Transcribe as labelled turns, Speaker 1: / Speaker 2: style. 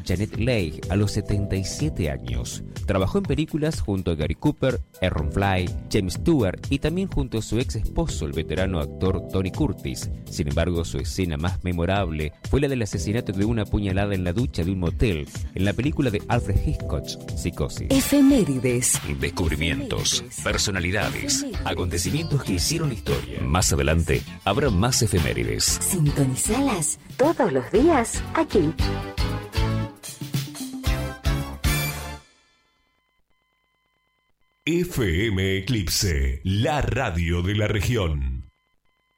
Speaker 1: Janet Leigh a los 77 años. Trabajó en películas junto a Gary Cooper, Aaron Fly, James Stewart y también junto a su ex esposo, el veterano actor Tony Curtis. Sin embargo, su escena más memorable fue la del asesinato de una puñalada en la ducha de un motel en la película de Alfred Hitchcock, Psicosis.
Speaker 2: Efemérides.
Speaker 1: Descubrimientos, personalidades, acontecimientos que hicieron historia. Más adelante habrá más efemérides.
Speaker 2: Sintonizalas todos los días aquí.
Speaker 3: FM Eclipse, la radio de la región.